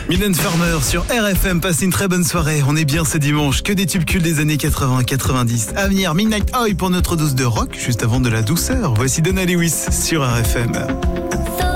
Mylène Farmer sur RFM, passez une très bonne soirée. On est bien ce dimanche, que des tubes cultes des années 80-90. À venir, Midnight Oil pour notre dose de rock, juste avant de la douceur. Voici Donna Lewis sur RFM.